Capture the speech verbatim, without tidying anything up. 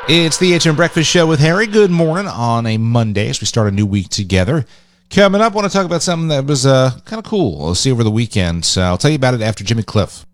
It's the H M Breakfast Show with Harry. Good morning on a Monday as we start a new week together. Coming up, I want to talk about something that was uh, kind of cool. We'll see over the weekend. So I'll tell you about it after Jimmy Cliff.